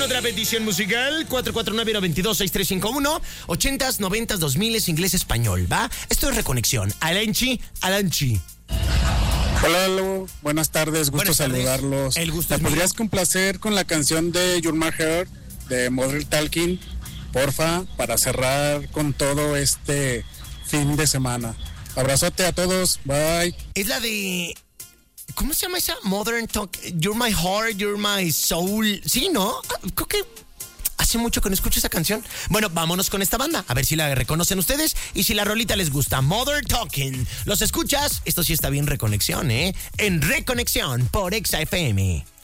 Otra petición musical, 449-022-6351, 80s, 90s, 2000s, inglés, español, ¿va? Esto es Reconexión. Alanchi. Hola, Lalo. Buenas tardes, gusto saludarlos. El gusto es ¿Me podrías complacer con la canción de You're My Heart de Modern Talking, porfa, para cerrar con todo este fin de semana? Abrazote a todos, bye. Es la de... ¿Cómo se llama esa? Modern Talk. You're My Heart, You're My Soul. Sí, ¿no? Creo que hace mucho que no escucho esa canción. Bueno, vámonos con esta banda. A ver si la reconocen ustedes y si la rolita les gusta. Modern Talking. ¿Los escuchas? Esto sí está bien Reconexión, ¿eh? En Reconexión por Exa FM.